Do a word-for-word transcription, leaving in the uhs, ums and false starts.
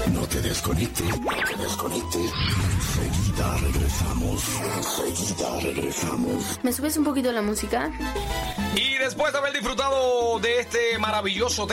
No te desconectes, no te desconectes. Enseguida regresamos, enseguida regresamos. ¿Me subes un poquito la música? Y después de haber disfrutado de este maravilloso tema,